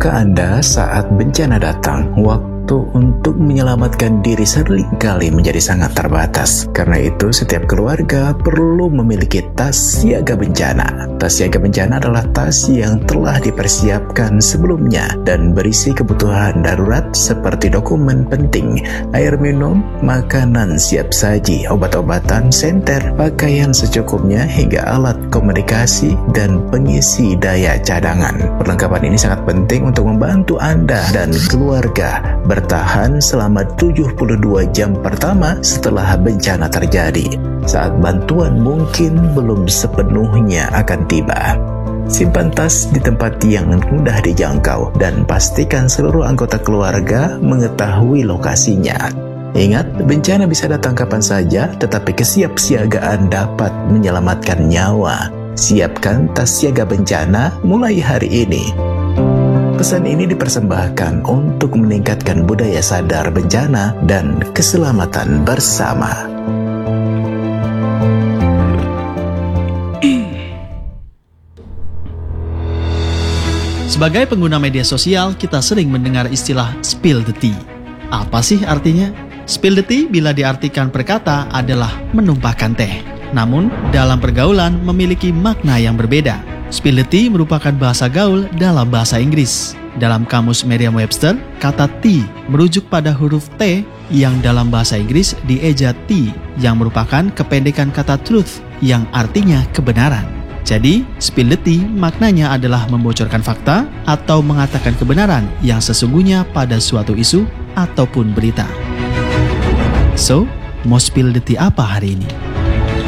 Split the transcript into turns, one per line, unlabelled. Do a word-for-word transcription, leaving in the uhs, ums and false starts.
Tahukah Anda saat bencana datang, waktu untuk menyelamatkan diri seringkali menjadi sangat terbatas. Karena itu, setiap keluarga perlu memiliki tas siaga bencana. Tas siaga bencana adalah tas yang telah dipersiapkan sebelumnya dan berisi kebutuhan darurat seperti dokumen penting, air minum, makanan siap saji, obat-obatan, senter, pakaian secukupnya, hingga alat komunikasi dan pengisi daya cadangan. Perlengkapan ini sangat penting untuk membantu Anda dan keluarga bertahan selama tujuh puluh dua jam pertama setelah bencana terjadi, saat bantuan mungkin belum sepenuhnya akan tiba. Simpan tas di tempat yang mudah dijangkau dan pastikan seluruh anggota keluarga mengetahui lokasinya. Ingat, bencana bisa datang kapan saja, tetapi kesiapsiagaan dapat menyelamatkan nyawa. Siapkan tas siaga bencana mulai hari ini. Pesan ini dipersembahkan untuk meningkatkan budaya sadar bencana dan keselamatan bersama.
Sebagai pengguna media sosial, kita sering mendengar istilah spill the tea. Apa sih artinya? Spill the tea bila diartikan perkata adalah menumpahkan teh. Namun, dalam pergaulan memiliki makna yang berbeda. Spill the tea merupakan bahasa gaul dalam bahasa Inggris. Dalam kamus Merriam-Webster, kata tea merujuk pada huruf T yang dalam bahasa Inggris dieja T, yang merupakan kependekan kata truth yang artinya kebenaran. Jadi, spill the tea maknanya adalah membocorkan fakta atau mengatakan kebenaran yang sesungguhnya pada suatu isu ataupun berita. So, mau spill the tea apa hari ini?